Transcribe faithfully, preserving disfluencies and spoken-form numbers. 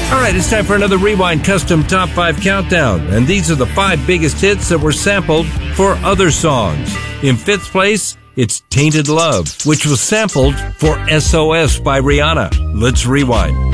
All right, it's time for another Rewind Custom Top five Countdown. And these are the five biggest hits that were sampled for other songs. In fifth place, it's Tainted Love, which was sampled for S O S by Rihanna. Let's rewind.